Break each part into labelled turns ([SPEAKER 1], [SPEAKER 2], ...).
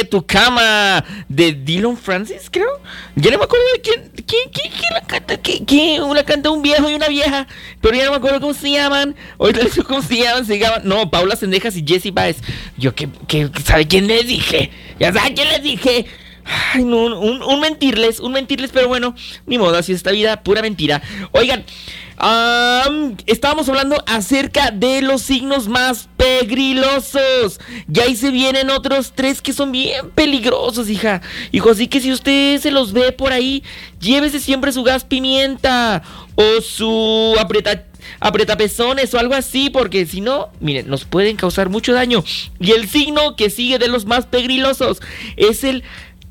[SPEAKER 1] tu cama, de Dillon Francis, creo. Ya no me acuerdo de quién la canta, la canta un viejo y una vieja, pero ya no me acuerdo cómo se llaman. Ahorita les digo cómo se llaman, no, Paula Sendejas y Jessie Baez. Yo, ¿sabe quién les dije? Ya sabe quién les dije. Ay, no, un mentirles, pero bueno, ni modo, así es esta vida, pura mentira. Oigan, estábamos hablando acerca de los signos más pegrilosos. Ya ahí se vienen otros 3 que son bien peligrosos, hijo, así que si usted se los ve por ahí, llévese siempre su gas pimienta o su apretapezones o algo así, porque si no, miren, nos pueden causar mucho daño. Y el signo que sigue de los más pegrilosos es el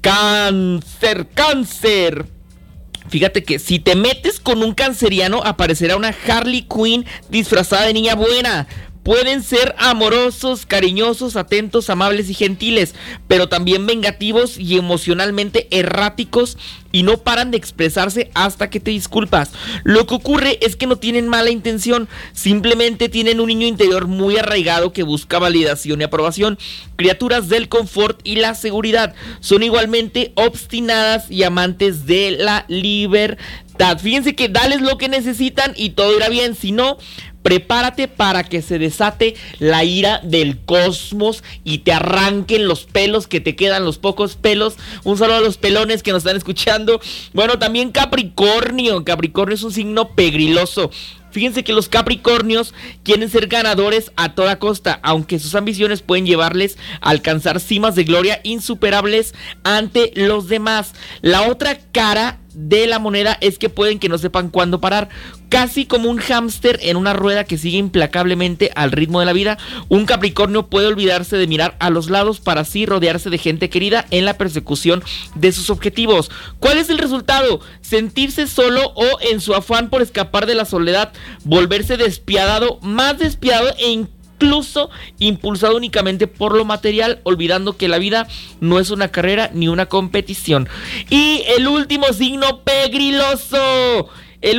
[SPEAKER 1] Cáncer. Fíjate que si te metes con un canceriano, aparecerá una Harley Quinn disfrazada de niña buena. Pueden ser amorosos, cariñosos, atentos, amables y gentiles, pero también vengativos y emocionalmente erráticos, y no paran de expresarse hasta que te disculpas. Lo que ocurre es que no tienen mala intención, simplemente tienen un niño interior muy arraigado que busca validación y aprobación. Criaturas del confort y la seguridad, son igualmente obstinadas y amantes de la libertad. Fíjense que dales lo que necesitan y todo irá bien, si no, prepárate para que se desate la ira del cosmos y te arranquen los pelos que te quedan, los pocos pelos. Un saludo a los pelones que nos están escuchando. Bueno, también Capricornio es un signo pegriloso. Fíjense que los Capricornios quieren ser ganadores a toda costa, aunque sus ambiciones pueden llevarles a alcanzar cimas de gloria insuperables ante los demás. La otra cara de la moneda es que pueden que no sepan cuándo parar, casi como un hámster en una rueda que sigue implacablemente al ritmo de la vida. Un Capricornio puede olvidarse de mirar a los lados para así rodearse de gente querida en la persecución de sus objetivos. ¿Cuál es el resultado? Sentirse solo o, en su afán por escapar de la soledad, volverse despiadado, más despiadado e incluso impulsado únicamente por lo material, olvidando que la vida no es una carrera ni una competición. Y el último signo pegriloso,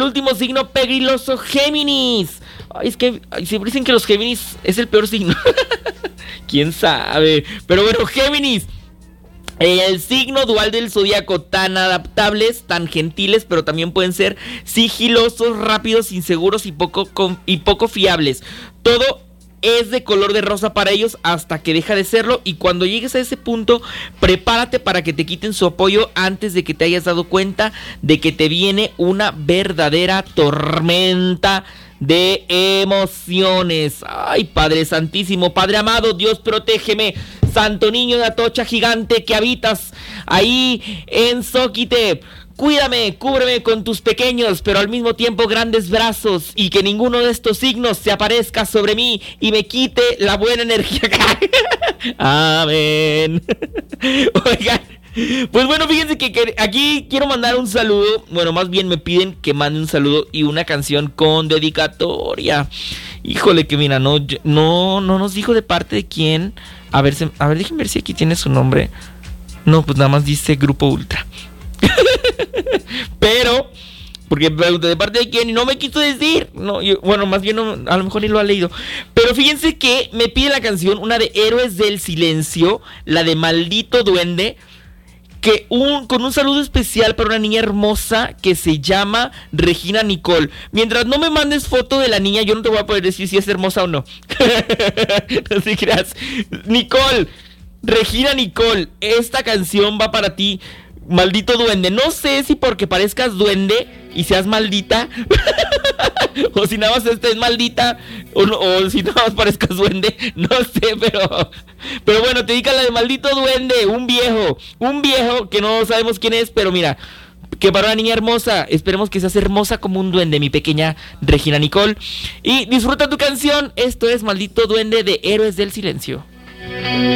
[SPEAKER 1] Géminis. Ay, es que siempre dicen que los Géminis es el peor signo. ¿Quién sabe? Pero bueno, Géminis, el signo dual del zodiaco, tan adaptables, tan gentiles, pero también pueden ser sigilosos, rápidos, inseguros y poco fiables. Todo es de color de rosa para ellos hasta que deja de serlo, y cuando llegues a ese punto, prepárate para que te quiten su apoyo antes de que te hayas dado cuenta de que te viene una verdadera tormenta de emociones. Ay, Padre Santísimo, Padre amado, Dios protégeme, Santo Niño de Atocha gigante que habitas ahí en Zóquite. Cuídame, cúbreme con tus pequeños, pero al mismo tiempo grandes brazos, y que ninguno de estos signos se aparezca sobre mí y me quite la buena energía. Amén. Oigan, pues bueno, fíjense que aquí quiero mandar un saludo. Bueno, más bien me piden que mande un saludo y una canción con dedicatoria. Híjole, que mira, no nos dijo de parte de quién. A ver, déjenme ver si aquí tiene su nombre. No, pues nada más dice Grupo Ultra. Pero, porque pregunté de parte de quién y no me quiso decir. No, bueno, más bien no, a lo mejor ni lo ha leído. Pero fíjense que me pide la canción, una de Héroes del Silencio, la de Maldito Duende, con un saludo especial para una niña hermosa que se llama Regina Nicole. Mientras no me mandes foto de la niña, yo no te voy a poder decir si es hermosa o no. No te creas. Regina Nicole, esta canción va para ti. Maldito duende, no sé si porque parezcas duende y seas maldita, o si nada más estés maldita, o si nada más parezcas duende, no sé, pero bueno, te dedica la de Maldito Duende, un viejo que no sabemos quién es, pero mira, que para una niña hermosa, esperemos que seas hermosa como un duende, mi pequeña Regina Nicole, y disfruta tu canción. Esto es Maldito Duende de Héroes del Silencio.